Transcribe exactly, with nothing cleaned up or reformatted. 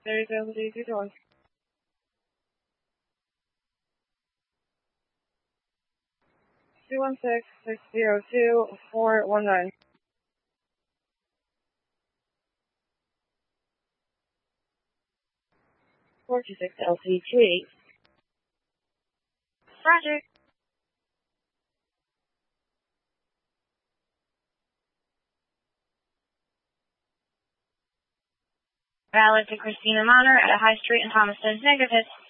There you go, leave your door. two one six, six zero two, four one nine. four two six L C two eight. Roger. Valid to Christina Monner at a High Street in Thomaston. Negative hits.